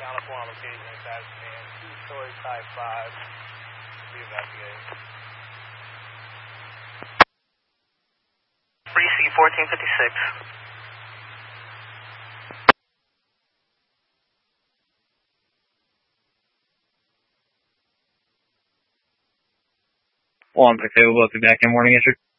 on a 4 on location in Pakistan, 2-story type 5. Be investigated. Free C 1456. One, we'll both be back in morning, Richard.